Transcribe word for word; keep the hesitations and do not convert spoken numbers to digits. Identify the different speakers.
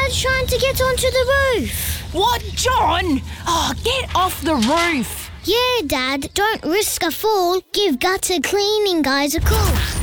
Speaker 1: Dad's trying to get onto the roof.
Speaker 2: What, John? Oh, get off the roof.
Speaker 1: Yeah, Dad, don't risk a fall. Give gutter cleaning guys a call.